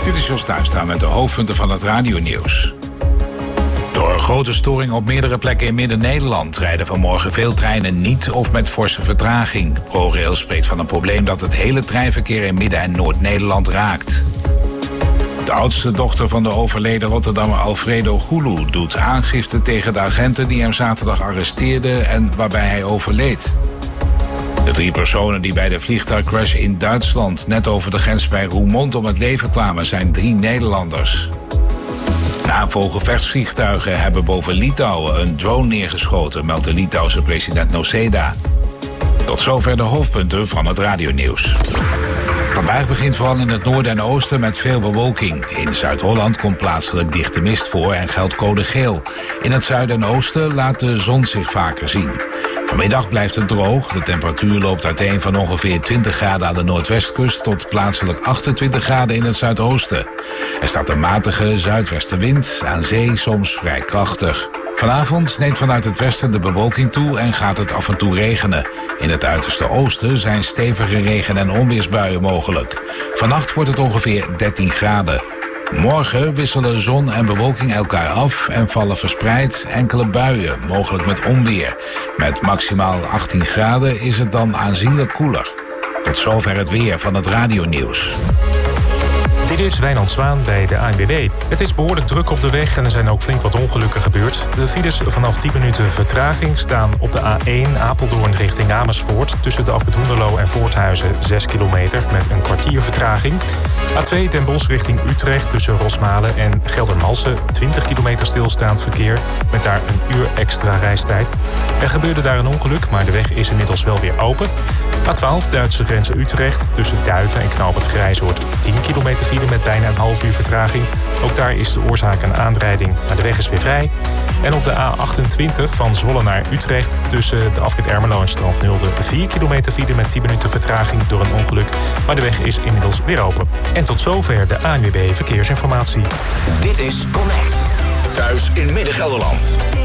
Dit is Jos Tuinstra met de hoofdpunten van het radionieuws. Door een grote storing op meerdere plekken in Midden-Nederland rijden vanmorgen veel treinen niet of met forse vertraging. ProRail spreekt van een probleem dat het hele treinverkeer in Midden- en Noord-Nederland raakt. De oudste dochter van de overleden Rotterdammer Alfredo Gulu doet aangifte tegen de agenten die hem zaterdag arresteerden en waarbij hij overleed. De 3 personen die bij de vliegtuigcrash in Duitsland net over de grens bij Roermond om het leven kwamen zijn 3 Nederlanders. NAVO-gevechtsvliegtuigen hebben boven Litouwen een drone neergeschoten, meldt de Litouwse president Nausėda. Tot zover de hoofdpunten van het radionieuws. Vandaag begint vooral in het noorden en oosten met veel bewolking. In Zuid-Holland komt plaatselijk dichte mist voor en geldt code geel. In het zuiden en oosten laat de zon zich vaker zien. Vanmiddag blijft het droog. De temperatuur loopt uiteen van ongeveer 20 graden aan de noordwestkust tot plaatselijk 28 graden in het zuidoosten. Er staat een matige zuidwestenwind, aan zee soms vrij krachtig. Vanavond neemt vanuit het westen de bewolking toe en gaat het af en toe regenen. In het uiterste oosten zijn stevige regen- en onweersbuien mogelijk. Vannacht wordt het ongeveer 13 graden. Morgen wisselen zon en bewolking elkaar af en vallen verspreid enkele buien, mogelijk met onweer. Met maximaal 18 graden is het dan aanzienlijk koeler. Tot zover het weer van het radionieuws. Dit is Wijnand Zwaan bij de ANWB. Het is behoorlijk druk op de weg en er zijn ook flink wat ongelukken gebeurd. De files vanaf 10 minuten vertraging staan op de A1 Apeldoorn richting Amersfoort. Tussen de afrit Hoenderloo en Voorthuizen 6 kilometer met een kwartier vertraging. A2 Den Bosch richting Utrecht tussen Rosmalen en Geldermalsen 20 kilometer stilstaand verkeer met daar een uur extra reistijd. Er gebeurde daar een ongeluk, maar de weg is inmiddels wel weer open. A12 Duitse grens Utrecht tussen Duiven en Knoopend Grijzoord 10 kilometer file met bijna een half uur vertraging. Ook daar is de oorzaak een aanrijding, maar de weg is weer vrij. En op de A28 van Zwolle naar Utrecht tussen de afrit Ermelo en Strand Nulde 4 kilometer file met 10 minuten vertraging door een ongeluk. Maar de weg is inmiddels weer open. En tot zover de ANWB Verkeersinformatie. Dit is Connect. Thuis in Midden-Gelderland.